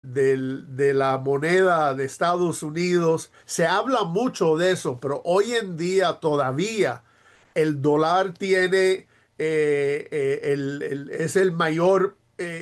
de la moneda de Estados Unidos. Se habla mucho de eso, pero hoy en día todavía el dólar tiene, es el mayor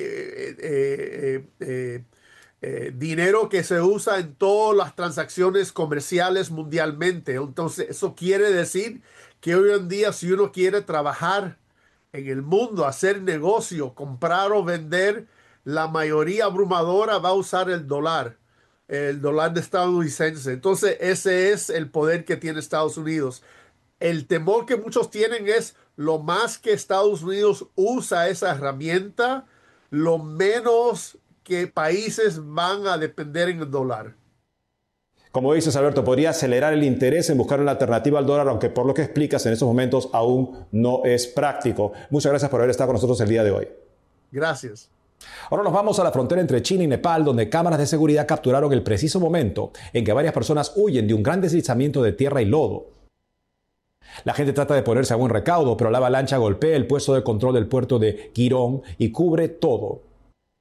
dinero que se usa en todas las transacciones comerciales mundialmente. Entonces, eso quiere decir que hoy en día, si uno quiere trabajar en el mundo, hacer negocio, comprar o vender, la mayoría abrumadora va a usar el dólar estadounidense. Entonces, ese es el poder que tiene Estados Unidos. El temor que muchos tienen es lo más que Estados Unidos usa esa herramienta, lo menos que países van a depender en el dólar. Como dices, Alberto, podría acelerar el interés en buscar una alternativa al dólar, aunque por lo que explicas en estos momentos aún no es práctico. Muchas gracias por haber estado con nosotros el día de hoy. Gracias. Ahora nos vamos a la frontera entre China y Nepal, donde cámaras de seguridad capturaron el preciso momento en que varias personas huyen de un gran deslizamiento de tierra y lodo. La gente trata de ponerse a buen recaudo, pero la avalancha golpea el puesto de control del puerto de Girón y cubre todo.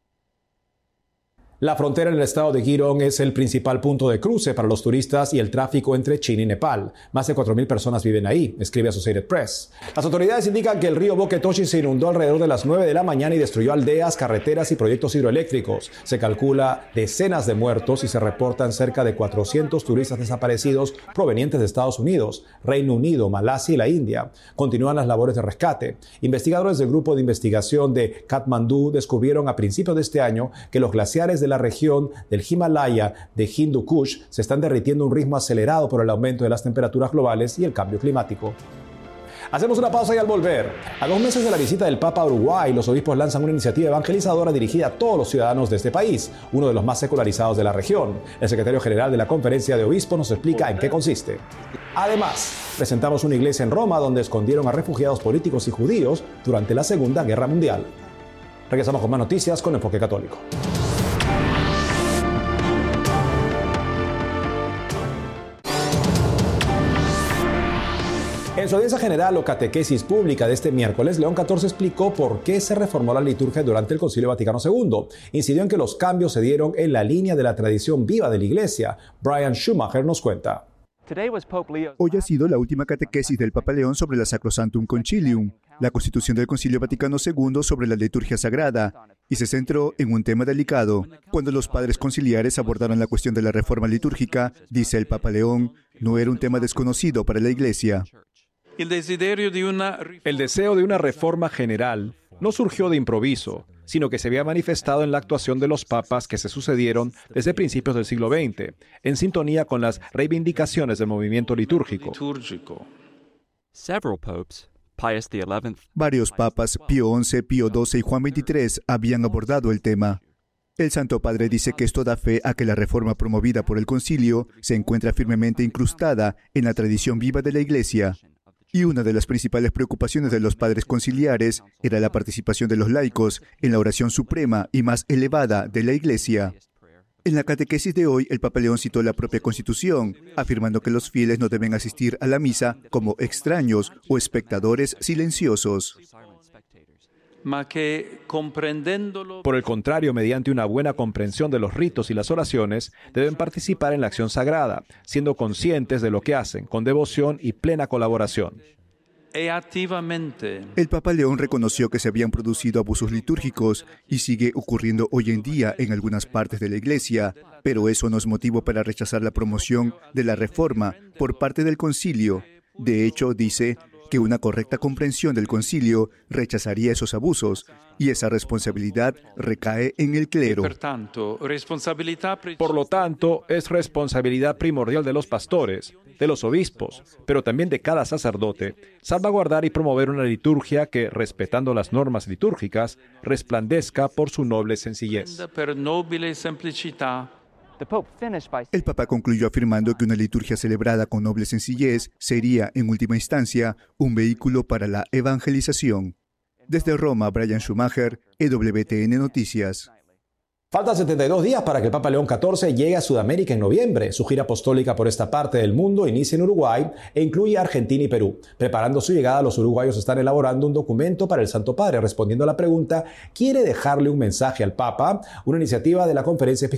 La frontera en el estado de Girón es el principal punto de cruce para los turistas y el tráfico entre China y Nepal. Más de 4.000 personas viven ahí, escribe Associated Press. Las autoridades indican que el río Boketoshi se inundó alrededor de las 9 de la mañana y destruyó aldeas, carreteras y proyectos hidroeléctricos. Se calcula decenas de muertos y se reportan cerca de 400 turistas desaparecidos provenientes de Estados Unidos, Reino Unido, Malasia y la India. Continúan las labores de rescate. Investigadores del grupo de investigación de Katmandú descubrieron a principios de este año que los glaciares de la región del Himalaya de Hindu Kush se están derritiendo a un ritmo acelerado por el aumento de las temperaturas globales y el cambio climático. Hacemos una pausa y al volver, a 2 meses de la visita del Papa a Uruguay, los obispos lanzan una iniciativa evangelizadora dirigida a todos los ciudadanos de este país, uno de los más secularizados de la región. El secretario general de la Conferencia de Obispos nos explica en qué consiste. Además, presentamos una iglesia en Roma donde escondieron a refugiados políticos y judíos durante la Segunda Guerra Mundial. Regresamos con más noticias con Enfoque Católico. En su audiencia general o catequesis pública de este miércoles, León XIV explicó por qué se reformó la liturgia durante el Concilio Vaticano II. Incidió en que los cambios se dieron en la línea de la tradición viva de la Iglesia. Brian Schumacher nos cuenta. Hoy ha sido la última catequesis del Papa León sobre la Sacrosanctum Concilium, la constitución del Concilio Vaticano II sobre la liturgia sagrada, y se centró en un tema delicado. Cuando los padres conciliares abordaron la cuestión de la reforma litúrgica, dice el Papa León, no era un tema desconocido para la Iglesia. El deseo de una reforma general no surgió de improviso, sino que se había manifestado en la actuación de los papas que se sucedieron desde principios del siglo XX, en sintonía con las reivindicaciones del movimiento litúrgico. Varios papas, Pío XI, Pío XII y Juan XXIII, habían abordado el tema. El Santo Padre dice que esto da fe a que la reforma promovida por el concilio se encuentra firmemente incrustada en la tradición viva de la Iglesia. Y una de las principales preocupaciones de los padres conciliares era la participación de los laicos en la oración suprema y más elevada de la Iglesia. En la catequesis de hoy, el Papa León citó la propia Constitución, afirmando que los fieles no deben asistir a la misa como extraños o espectadores silenciosos. Por el contrario, mediante una buena comprensión de los ritos y las oraciones, deben participar en la acción sagrada, siendo conscientes de lo que hacen, con devoción y plena colaboración. El Papa León reconoció que se habían producido abusos litúrgicos y sigue ocurriendo hoy en día en algunas partes de la Iglesia, pero eso no es motivo para rechazar la promoción de la reforma por parte del concilio. De hecho, dice que una correcta comprensión del concilio rechazaría esos abusos y esa responsabilidad recae en el clero. Por lo tanto, es responsabilidad primordial de los pastores, de los obispos, pero también de cada sacerdote, salvaguardar y promover una liturgia que, respetando las normas litúrgicas, resplandezca por su noble sencillez. El Papa concluyó afirmando que una liturgia celebrada con noble sencillez sería, en última instancia, un vehículo para la evangelización. Desde Roma, Brian Schumacher, EWTN Noticias. Faltan 72 días para que el Papa León XIV llegue a Sudamérica en noviembre. Su gira apostólica por esta parte del mundo inicia en Uruguay e incluye a Argentina y Perú. Preparando su llegada, los uruguayos están elaborando un documento para el Santo Padre, respondiendo a la pregunta ¿quiere dejarle un mensaje al Papa? Una iniciativa de la Conferencia Episcopal